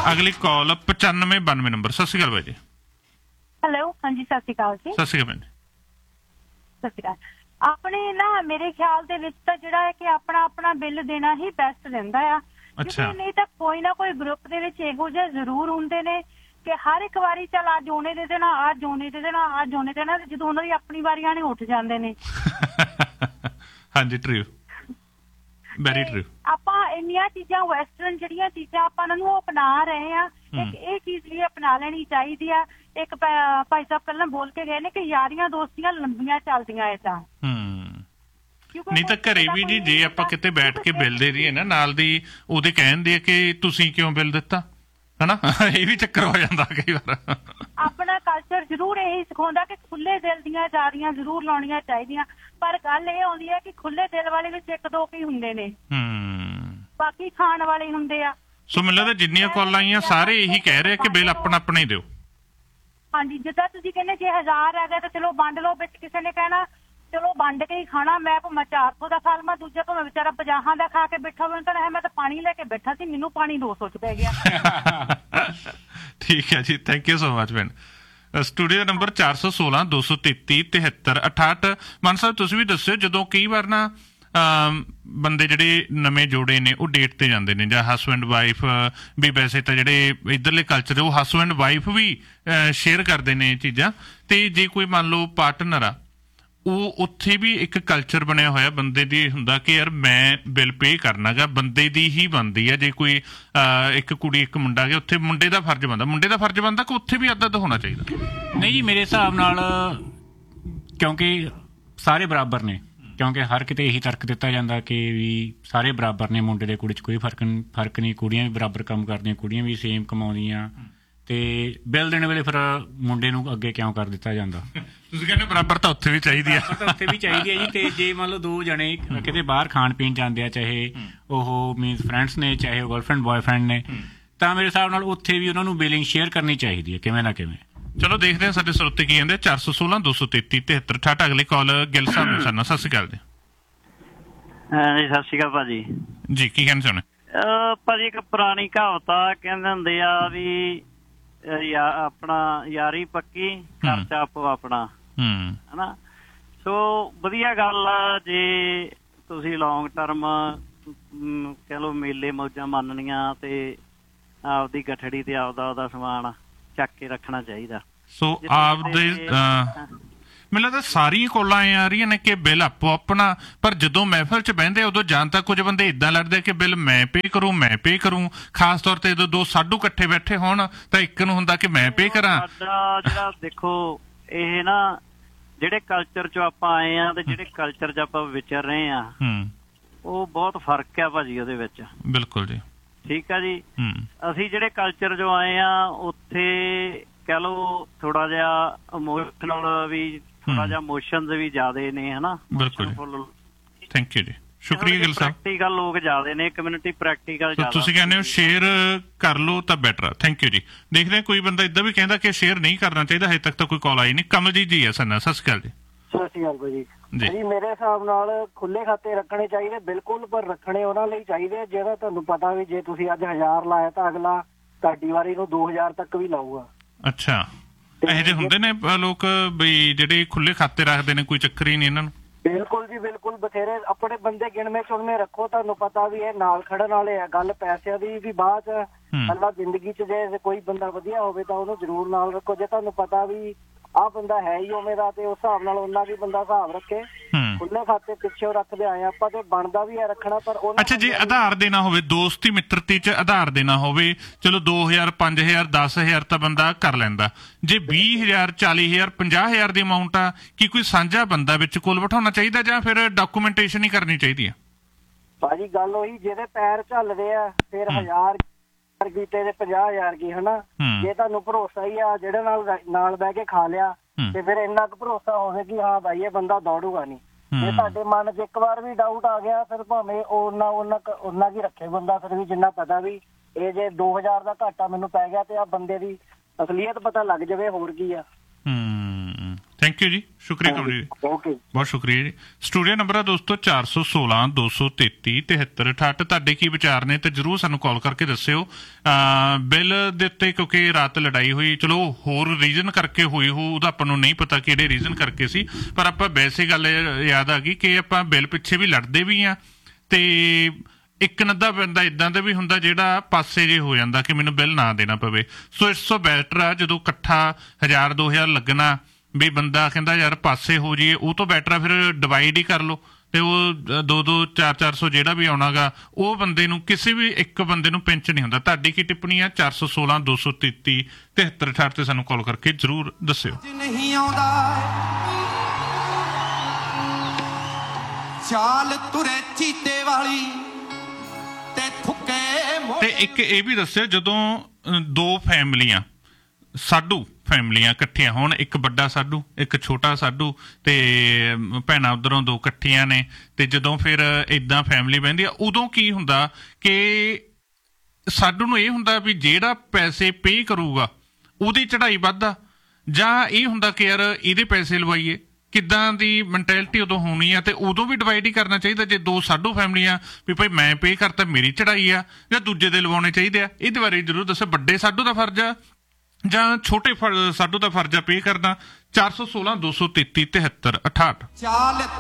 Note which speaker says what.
Speaker 1: ਅਗਲੀ ਕਾਲ 9592 ਨੰਬਰ। ਸਤਿ ਸ਼੍ਰੀ ਅਕਾਲ ਬਾਈ ਜੀ।
Speaker 2: ਹੈਲੋ, ਹਾਂਜੀ ਸਤਿ ਸ਼੍ਰੀ ਅਕਾਲ ਜੀ।
Speaker 1: ਸਤਿ ਸ਼੍ਰੀ ਅਕਾਲ।
Speaker 2: ਸਤਿ ਸ਼੍ਰੀ ਅਕਾਲ। ਆਪਣੇ ਨਾ ਮੇਰੇ ਖਿਆਲ ਦੇ ਵਿੱਚ ਤਾਂ ਜਿਹੜਾ ਹੈ ਕਿ ਆਪਣਾ ਬਿੱਲ ਦੇਣਾ ਹੀ ਬੈਸਟ ਰਹਿੰਦਾ ਆ। ਕਿਉਂਕਿ ਨਹੀਂ ਤਾਂ ਕੋਈ ਨਾ ਕੋਈ ਗਰੁੱਪ ਦੇ ਵਿੱਚ ਇਹੋ ਜਿਹੇ ਜ਼ਰੂਰ ਹੁੰਦੇ ਨੇ ਕਿ ਹਰ ਇੱਕ ਵਾਰੀ ਚੱਲ ਅੱਜ ਉਹਨੇ ਦੇ ਦੇਣਾ, ਅੱਜ ਉਹਨੇ ਦੇ ਦੇਣਾ, ਅੱਜ ਉਹਨੇ ਦੇਣਾ, ਜਦੋਂ ਉਹਨਾਂ ਦੀ ਆਪਣੀ ਵਾਰੀ ਆਣੀ ਉੱਠ ਜਾਂਦੇ ਨੇ।
Speaker 1: ਹਾਂਜੀ, ਟਰੂ, ਵੈਰੀ ਟਰੂ।
Speaker 2: ਆਪਾਂ ਇੰਨੀਆਂ ਚੀਜ਼ਾਂ ਵੈਸਟਰਨ ਜਿਹੜੀਆਂ ਚੀਜ਼ਾਂ ਆਪਾਂ ਉਹਨਾਂ ਨੂੰ ਅਪਣਾ ਰਹੇ ਆ, ਇੱਕ ਇਹ ਚੀਜ਼ ਵੀ ਅਪਣਾ ਲੈਣੀ ਚਾਹੀਦੀ ਆ। ਇੱਕ ਭਾਈ ਸਾਹਿਬ ਪਹਿਲਾਂ ਬੋਲ ਕੇ ਗਏ ਨੇ ਕਿ ਯਾਰੀਆਂ ਦੋਸਤੀਆਂ ਲੰਬੀਆਂ ਚੱਲਦੀਆਂ ਏ ਤਾਂ
Speaker 1: ਨਹੀਂ ਤਾਂ ਘਰੇ ਵੀ ਜੀ ਜੇ ਆਪਾਂ ਕਿਤੇ ਬੈਠ ਕੇ ਬਿੱਲ ਦੇ ਦਈਏ ਨਾ, ਨਾਲ ਦੀ ਉਹਦੇ ਕਹਿੰਦੇ ਆ ਕਿ ਤੁਸੀਂ ਕਿਉਂ ਬਿੱਲ ਦਿੱਤਾ, ਹਨਾ, ਇਹ ਵੀ ਚੱਕਰ ਹੋ ਜਾਂਦਾ ਕਈ ਵਾਰ।
Speaker 2: ਆਪਣਾ ਕਲਚਰ ਜ਼ਰੂਰ ਇਹੀ ਸਿਖਾਉਂਦਾ ਕਿ ਖੁੱਲੇ ਦਿਲ ਦੀਆਂ ਯਾਰੀਆਂ ਜ਼ਰੂਰ ਲਾਉਣੀਆਂ ਚਾਹੀਦੀਆਂ, ਪਰ ਗੱਲ ਇਹ ਆਉਂਦੀ ਹੈ ਕਿ ਖੁੱਲੇ ਦਿਲ ਵਾਲੇ ਵਿੱਚ ਇੱਕ ਦੋ ਕੀ ਹੁੰਦੇ ਨੇ, ਬਾਕੀ ਖਾਣ ਵਾਲੇ ਹੁੰਦੇ ਆ।
Speaker 1: ਸੋ ਮੈਨੂੰ ਲੱਗਦਾ ਜਿੰਨੀਆਂ ਕਾਲਾਂ ਆਈਆਂ ਸਾਰੇ ਇਹੀ ਕਹਿ ਰਹੇ ਕਿ ਬਿੱਲ ਆਪਣਾ ਹੀ ਦਿਓ।
Speaker 2: ਹਾਂਜੀ, ਜਿੱਦਾਂ ਤੁਸੀਂ ਕਹਿੰਦੇ ਜੇ 1000 ਹੈਗਾ ਤਾਂ ਚਲੋ ਵੰਡ ਲਓ, ਵਿੱਚ ਕਿਸੇ ਨੇ ਕਹਿਣਾ ਚਲੋ ਵੰਡ ਕੇ ਹੀ ਖਾਣਾ, ਮੈਂ ਭਾਵੇਂ 400 ਦਾ ਖਾ ਲਵਾਂ, ਦੂਜਾ ਭਾਵੇਂ ਵਿਚਾਰਾ 50 ਦਾ ਖਾ ਕੇ ਬੈਠਾ ਹੋਵੇ ਤਾਂ ਮੈਂ ਤਾਂ ਪਾਣੀ ਲੈ ਕੇ ਬੈਠਾ ਸੀ, ਮੈਨੂੰ ਪਾਣੀ 200 ਚ ਪੈ ਗਿਆ।
Speaker 1: ਠੀਕ ਹੈ ਜੀ, ਥੈਂਕ ਯੂ ਸੋ ਮਚ ਭੈਣ। Studio number 416 233 73 68। ਮਨ ਸਾਹਿਬ ਤੁਸੀਂ ਵੀ ਦੱਸਿਓ, ਜਦੋਂ ਕਈ ਵਾਰ ਨਾ ਬੰਦੇ ਜਿਹੜੇ ਨਵੇਂ ਜੋੜੇ ਨੇ ਉਹ ਡੇਟ ਤੇ ਜਾਂਦੇ ਨੇ, ਜਾਂ ਹਸਬੈਂਡ ਵਾਈਫ ਵੀ, ਵੈਸੇ ਤਾਂ ਜਿਹੜੇ ਇੱਧਰਲੇ ਕਲਚਰ ਉਹ ਹਸਬੈਂਡ ਵਾਈਫ ਵੀ ਸ਼ੇਅਰ ਕਰਦੇ ਨੇ ਇਹ ਚੀਜ਼ਾਂ, ਤੇ ਜੇ ਕੋਈ ਮੰਨ ਲਓ ਪਾਰਟਨਰ ਆ, ਉਹ ਉੱਥੇ ਵੀ ਇੱਕ ਕਲਚਰ ਬਣਿਆ ਹੋਇਆ ਬੰਦੇ ਦੀ ਹੁੰਦਾ ਕਿ ਯਾਰ ਮੈਂ ਬਿੱਲ ਪੇ ਕਰਨਾ ਗਾ, ਬੰਦੇ ਦੀ ਹੀ ਬਣਦੀ ਆ। ਜੇ ਕੋਈ ਇੱਕ ਕੁੜੀ ਇੱਕ ਮੁੰਡਾ ਗਿਆ, ਉੱਥੇ ਮੁੰਡੇ ਦਾ ਫਰਜ਼ ਬਣਦਾ ਕਿ ਉੱਥੇ ਵੀ ਅੱਧ ਹੋਣਾ ਚਾਹੀਦਾ?
Speaker 3: ਨਹੀਂ ਜੀ, ਮੇਰੇ ਹਿਸਾਬ ਨਾਲ ਕਿਉਂਕਿ ਸਾਰੇ ਬਰਾਬਰ ਨੇ, ਕਿਉਂਕਿ ਹਰ ਕਿਤੇ ਇਹੀ ਤਰਕ ਦਿੱਤਾ ਜਾਂਦਾ ਕਿ ਵੀ ਸਾਰੇ ਬਰਾਬਰ ਨੇ, ਮੁੰਡੇ ਦੇ ਕੁੜੀ 'ਚ ਕੋਈ ਫਰਕ ਨਹੀਂ, ਕੁੜੀਆਂ ਵੀ ਬਰਾਬਰ ਕੰਮ ਕਰਦੀਆਂ, ਕੁੜੀਆਂ ਵੀ ਸੇਮ ਕਮਾਉਂਦੀਆਂ, ਤੇ ਬਿੱਲ ਦੇਣ ਵੇਲੇ ਫਿਰ ਮੁੰਡੇ ਨੂੰ ਅੱਗੇ ਕਿਉਂ ਕਰ ਦਿੱਤਾ ਜਾਂਦਾ?
Speaker 1: ਤੁਸੀਂ ਕਹਿੰਦੇ ਬਰਾਬਰ ਤਾਂ ਉੱਥੇ ਵੀ ਚਾਹੀਦੀ ਆ।
Speaker 3: ਉੱਥੇ ਵੀ ਚਾਹੀਦੀ ਹੈ ਜੀ। ਤੇ ਜੇ ਮੰਨ ਲਓ ਦੋ ਜਣੇ ਕਿਤੇ ਬਾਹਰ ਖਾਣ ਪੀਣ ਜਾਂਦੇ ਆ, ਚਾਹੇ ਉਹ ਮੀਨਸ ਫਰੈਂਡਸ ਨੇ, ਚਾਹੇ ਉਹ ਗਰਲਫਰੈਂਡ ਬॉयਫ੍ਰੈਂਡ ਨੇ, ਤਾਂ ਮੇਰੇ ਹਿਸਾਬ ਨਾਲ ਉੱਥੇ ਵੀ ਉਹਨਾਂ ਨੂੰ ਬਿਲਿੰਗ ਸ਼ੇਅਰ ਕਰਨੀ ਚਾਹੀਦੀ ਹੈ ਕਿਵੇਂ ਨਾ ਕਿਵੇਂ।
Speaker 1: ਚਲੋ ਦੇਖਦੇ ਹਾਂ ਸਾਡੇ ਸਰੋਤੇ ਕੀ ਕਹਿੰਦੇ। 416 233 73 68। ਅਗਲੀ ਕਾਲ ਗਿੱਲ ਸਾਹਿਬ ਨੂੰ ਕਰਨਾ। ਸਤਿ ਸ਼੍ਰੀ ਅਕਾਲ ਜੀ।
Speaker 4: ਹਾਂਜੀ, ਸਤਿ ਸ਼੍ਰੀ ਅਕਾਲ ਭਾਜੀ।
Speaker 1: ਜੀ, ਕੀ ਕਹਿਣਾ ਚਾਹੁੰਦੇ
Speaker 4: ਭਾਜੀ? ਇੱਕ ਪੁਰਾਣੀ ਕਹਾਵਤ ਆ, ਕਹਿੰਦੇ ਹੁੰਦੇ ਆ ਵੀ ਆਪਣਾ ਯਾਰੀ ਪੱਕੀ, ਖਰਚਾ ਆਪੋ ਆਪਣਾ, ਹਨਾ। ਸੋ ਵਧੀਆ ਗੱਲ ਆ ਜੇ ਤੁਸੀਂ ਲੌਂਗ ਟਰਮ ਕਹਿ ਲਓ ਮੇਲੇ ਮੌਜਾਂ ਮੰਨਣੀਆਂ ਤੇ ਆਪਦੀ ਗਠੜੀ ਤੇ ਆਪਦਾ ਸਮਾਨ ਚੱਕ ਕੇ ਰੱਖਣਾ ਚਾਹੀਦਾ।
Speaker 1: ਸੋ ਆਪਦੇ ਮੈਨੂੰ ਲੱਗਦਾ ਸਾਰੀਆਂ ਕਾਲਾਂ ਆ ਰਹੀਆਂ ਨੇ ਕਿ ਬਿੱਲ ਆਪੋ ਆਪਣਾ, ਪਰ ਜਦੋਂ ਮਹਿਫਲ 'ਚ ਬਹਿੰਦੇ ਉਦੋਂ ਜਾਂ ਤਾਂ ਕੁਝ ਬੰਦੇ ਇੱਦਾਂ ਲੜਦੇ ਕਿ ਬਿੱਲ ਮੈਂ ਪੇ ਕਰੂੰ, ਖਾਸ ਤੌਰ ਤੇ ਜਦੋਂ ਦੋ ਸਾਡੂ ਇਕੱਠੇ ਬੈਠੇ ਹੋਣ ਤਾਂ ਇੱਕ ਨੂੰ ਹੁੰਦਾ ਕਿ ਮੈਂ ਪੇ ਕਰਾਂ।
Speaker 4: ਸਾਡਾ ਜਿਹੜਾ ਦੇਖੋ, ਇਹ ਨਾ ਜਿਹੜੇ ਕਲਚਰ 'ਚੋਂ ਆਪਾਂ ਆਏ ਆ ਤੇ ਜਿਹੜੇ ਕਲਚਰ 'ਚ ਆਪਾਂ ਵਿਚਰ ਰਹੇ ਆ, ਉਹ ਬਹੁਤ ਫਰਕ ਆ ਭਾਜੀ ਉਹਦੇ ਵਿੱਚ। ਬਿਲਕੁਲ ਜੀ, ਠੀਕ ਆ ਜੀ। ਅਸੀਂ ਜਿਹੜੇ ਕਲਚਰ 'ਚੋਂ ਆਏ ਆ ਉੱਥੇ ਕਹਿ ਲਓ ਥੋੜਾ ਜਿਹਾ ਇਮੋਸ਼ਨਲ ਵੀ, ਥੋੜਾ ਜਿਹਾ ਇਮੋਸ਼ਨਸ ਵੀ ਜ਼ਿਆਦੇ ਨੇ, ਹਨਾ। ਬਿਲਕੁਲ, ਥੈਂਕ ਯੂ ਜੀ, ਸ਼ੁਕਰੀਆ ਗਿੱਲ ਸਾਹਿਬ। ਪ੍ਰੈਕਟੀਕਲ ਲੋਕ ਜ਼ਿਆਦੇ ਨੇ, ਕਮਿਊਨਿਟੀ ਪ੍ਰੈਕਟੀਕਲ ਜ਼ਿਆਦਾ। ਤੁਸੀਂ ਕਹਿੰਦੇ ਹੋ ਸ਼ੇਅਰ ਕਰ ਲਓ ਤਾਂ ਬੈਟਰ ਆ। ਥੈਂਕ ਯੂ ਜੀ। ਦੇਖਦੇ ਹਾਂ ਕੋਈ ਬੰਦਾ ਇੱਦਾਂ ਵੀ ਕਹਿੰਦਾ ਕਿ ਸ਼ੇਅਰ ਨਹੀਂ ਕਰਨਾ ਚਾਹੀਦਾ। ਹਜੇ ਤੱਕ ਤਾਂ ਕੋਈ ਕਾਲ ਆਈ ਨਹੀਂ। ਕਮਲਜੀਤ ਜੀ ਆ ਸੰਨਾ। ਸਤਿ ਸ਼੍ਰੀ ਅਕਾਲ ਜੀ।
Speaker 5: ਸਤਿ ਸ਼੍ਰੀ ਅਕਾਲ ਜੀ। ਮੇਰੇ ਹਿਸਾਬ ਨਾਲ ਖੁੱਲੇ ਖਾਤੇ ਰੱਖਣੇ ਚਾਹੀਦੇ ਬਿਲਕੁਲ, ਪਰ ਰੱਖਣੇ ਉਹਨਾਂ ਲਈ ਚਾਹੀਦੇ ਜਿਹੜਾ ਤੁਹਾਨੂੰ ਪਤਾ ਵੀ ਜੇ ਤੁਸੀਂ ਅੱਜ 1000 ਲਾਇਆ ਤਾਂ ਅਗਲਾ ਤੁਹਾਡੀ ਵਾਰੀ ਨੂੰ 2000 ਤੱਕ ਵੀ ਲਾਊਗਾ। ਅੱਛਾ, ਇਹੋ ਜਿਹੇ ਹੁੰਦੇ ਨੇ ਲੋਕ ਬਈ ਜਿਹੜੇ ਖੁੱਲੇ ਖਾਤੇ ਰੱਖਦੇ ਨੇ, ਕੋਈ ਚੱਕਰ ਹੀ ਨਹੀਂ ਇਹਨਾਂ ਨੂੰ। ਬਿਲਕੁਲ ਜੀ, ਬਿਲਕੁਲ। ਬਥੇਰੇ ਆਪਣੇ ਬੰਦੇ ਗਿਣਵੇਂ ਚੁਣਵੇਂ ਰੱਖੋ, ਤੁਹਾਨੂੰ ਪਤਾ ਵੀ ਇਹ ਨਾਲ ਖੜਨ ਵਾਲੇ ਆ। ਗੱਲ ਪੈਸਿਆਂ ਦੀ ਵੀ ਬਾਅਦ ਚ, ਪਹਿਲਾਂ ਜ਼ਿੰਦਗੀ ਚ ਜੇ ਕੋਈ ਬੰਦਾ ਵਧੀਆ ਹੋਵੇ ਤਾਂ ਉਹਨੂੰ ਜ਼ਰੂਰ ਨਾਲ ਰੱਖੋ। ਜੇ ਤੁਹਾਨੂੰ ਪਤਾ ਵੀ ਆਹ ਬੰਦਾ ਹੈ ਹੀ ਉਵੇਂ ਦਾ ਤੇ ਉਸ ਹਿਸਾਬ ਨਾਲ ਉਹਨਾਂ ਵੀ ਬੰਦਾ ਹਿਸਾਬ ਰੱਖੇ। ਖੁੱਲੇ ਖਾਤੇ ਪਿੱਛੇ ਰੱਖਦੇ ਆਏ ਆਪਾਂ ਤੇ ਬਣਦਾ ਵੀ ਹੈ ਰੱਖਣਾ, ਪਰ
Speaker 1: ਅੱਛਾ ਜੇ ਆਧਾਰ ਦੇਣਾ ਹੋਵੇ, ਦੋਸਤੀ ਮਿੱਤਰਤੀ ਚ ਆਧਾਰ ਦੇਣਾ ਹੋਵੇ, ਚਲੋ 2000 5000 10000 ਤਾਂ ਬੰਦਾ ਕਰ ਲੈਂਦਾ। ਜੇ 20000 40000 50000 ਦੀ ਅਮਾਊਂਟ ਆ, ਕੀ ਕੋਈ ਸਾਂਝਾ ਬੰਦਾ ਵਿੱਚ ਕੋਲ ਬਿਠਾਉਣਾ ਚਾਹੀਦਾ ਜਾਂ ਫਿਰ ਡਾਕੂਮੈਂਟੇਸ਼ਨ ਹੀ ਕਰਨੀ ਚਾਹੀਦੀ ਆ?
Speaker 5: ਭਾਜੀ ਗੱਲ ਉਹੀ, ਜਿਹਦੇ ਪੈਰ ਝੱਲਦੇ ਆ ਫਿਰ 1000 ਕੀਤੇ ਤੇ 50000 ਕੀ, ਹਨਾ। ਜੇ ਤੁਹਾਨੂੰ ਭਰੋਸਾ ਹੀ ਆ ਜਿਹੜੇ ਨਾਲ ਬਹਿ ਕੇ ਖਾ ਲਿਆ ਤੇ ਫਿਰ ਇੰਨਾ ਕੁ ਭਰੋਸਾ ਹੋਵੇ ਕਿ ਹਾਂ ਭਾਈ ਇਹ ਬੰਦਾ ਦੌੜੂਗਾ ਨੀ। ਜੇ ਤੁਹਾਡੇ ਮਨ 'ਚ ਇੱਕ ਵਾਰ ਵੀ ਡਾਊਟ ਆ ਗਿਆ ਫਿਰ ਭਾਵੇਂ ਉਹਨਾਂ ਕੀ ਰੱਖੇ ਬੰਦਾ, ਫਿਰ ਵੀ ਜਿੰਨਾ ਪਤਾ ਵੀ ਇਹ ਜੇ 2000 ਦਾ ਘਾਟਾ ਮੈਨੂੰ ਪੈ ਗਿਆ ਤੇ ਆ ਬੰਦੇ ਦੀ ਅਸਲੀਅਤ ਪਤਾ ਲੱਗ ਜਾਵੇ, ਹੋਰ ਕੀ ਆ।
Speaker 1: ਥੈਂਕ ਯੂ ਜੀ, ਸ਼ੁਕਰੀਆ ਕਮਲ ਜੀ,
Speaker 5: ਓਕੇ,
Speaker 1: ਬਹੁਤ ਸ਼ੁਕਰੀਆ ਜੀ। ਸਟੂਡੀਓ ਨੰਬਰ ਆ ਦੋਸਤੋ 416 233 7368। ਤੁਹਾਡੇ ਕੀ ਵਿਚਾਰ ਨੇ ਤੇ ਜਰੂਰ ਸਾਨੂੰ ਕਾਲ ਕਰਕੇ ਦੱਸਿਓ। ਬਿੱਲ ਦੇ ਉੱਤੇ ਕਿਉਂਕਿ ਰਾਤ ਲੜਾਈ ਹੋਈ, ਚਲੋ ਹੋਰ ਰੀਜ਼ਨ ਕਰਕੇ ਹੋਈ ਉਹਦਾ ਆਪਾਂ ਨੂੰ ਨਹੀਂ ਪਤਾ ਕਿਹੜੇ ਰੀਜ਼ਨ ਕਰਕੇ ਸੀ, ਪਰ ਆਪਾਂ ਵੈਸੇ ਗੱਲ ਯਾਦ ਆ ਗਈ ਕਿ ਆਪਾਂ ਬਿੱਲ ਪਿੱਛੇ ਵੀ ਲੜਦੇ ਵੀ ਆ ਤੇ ਇੱਕ ਨੱਦਾ ਬੰਦਾ ਇਦਾਂ ਦਾ ਵੀ ਹੁੰਦਾ ਜਿਹੜਾ ਪਾਸੇ ਜੇ ਹੋ ਜਾਂਦਾ ਕਿ ਮੈਨੂੰ ਬਿੱਲ ਨਾ ਦੇਣਾ ਪਵੇ। ਸੋ ਇਸ ਤੋਂ ਬੈਟਰ ਆ ਜਦੋਂ ਇਕੱਠਾ 1000 2000 ਲੱਗਣਾ ਵੀ ਬੰਦਾ ਕਹਿੰਦਾ ਯਾਰ ਪਾਸੇ ਹੋ ਜਾਈਏ, ਉਹ ਤੋਂ ਬੈਟਰ ਆ ਫਿਰ ਡਿਵਾਈਡ ਹੀ ਕਰ ਲਓ ਤੇ ਉਹ 2-2 400 ਜਿਹੜਾ ਵੀ ਆਉਣਾਗਾ ਉਹ ਬੰਦੇ ਨੂੰ ਕਿਸੇ ਵੀ ਇੱਕ ਬੰਦੇ ਨੂੰ ਪਿੰਚ ਨਹੀਂ ਹੁੰਦਾ। ਤੁਹਾਡੀ ਕੀ ਟਿੱਪਣੀ ਆ? 416 233 7368 ਤੇ ਸਾਨੂੰ ਕਾਲ ਕਰਕੇ ਜਰੂਰ ਦੱਸਿਓ।
Speaker 6: ਨਹੀਂ ਆਉਂਦਾ ਚਾਲ ਤੁਰੇ ਚੀਤੇ ਵਾਲੀ ਤੇ ਥੁੱਕੇ
Speaker 1: ਤੇ ਇੱਕ ਇਹ ਵੀ ਦੱਸਿਓ ਜਦੋਂ ਦੋ ਫੈਮਲੀਆਂ ਸਾਡੂ ਫੈਮਲੀਆਂ ਇਕੱਠੀਆਂ ਹੋਣ, ਇੱਕ ਵੱਡਾ ਸਾਡੂ ਇੱਕ ਛੋਟਾ ਸਾਡੂ ਤੇ ਭੈਣਾਂ ਉਧਰੋਂ ਦੋ ਇਕੱਠੀਆਂ ਨੇ, ਤੇ ਜਦੋਂ ਫਿਰ ਏਦਾਂ ਫੈਮਲੀ ਬਹਿੰਦੀ ਆ ਉਦੋਂ ਕੀ ਹੁੰਦਾ ਕਿ ਸਾਡੂ ਨੂੰ ਇਹ ਹੁੰਦਾ ਵੀ ਜਿਹੜਾ ਪੈਸੇ ਪੇ ਕਰੂਗਾ ਉਹਦੀ ਚੜ੍ਹਾਈ ਵੱਧਦਾ, ਜਾਂ ਇਹ ਹੁੰਦਾ ਕਿ ਯਾਰ ਇਹਦੇ ਪੈਸੇ ਲਵਾਈਏ। ਕਿੱਦਾਂ ਦੀ ਮੈਂਟੈਲਿਟੀ ਉਦੋਂ ਹੋਣੀ ਆ ਤੇ ਉਦੋਂ ਵੀ ਡਿਵਾਈਡ ਹੀ ਕਰਨਾ ਚਾਹੀਦਾ। ਜੇ ਦੋ ਸਾਡੂ ਫੈਮਲੀਆਂ ਵੀ ਭਾਈ ਮੈਂ ਪੇ ਕਰਤਾ ਮੇਰੀ ਚੜ੍ਹਾਈ ਆ ਜਾਂ ਦੂਜੇ ਦੇ ਲਵਾਉਣੇ ਚਾਹੀਦੇ ਆ, ਇਹਦੇ ਬਾਰੇ ਜ਼ਰੂਰ ਦੱਸੋ। ਵੱਡੇ ਸਾਡੂ ਦਾ ਫਰਜ਼ ਆ ਜਾਂ ਛੋਟੇ ਸਾਡੂ ਦਾ ਫਰਜ਼ ਆ ਪੇ ਕਰਨਾ? 416 233 7368।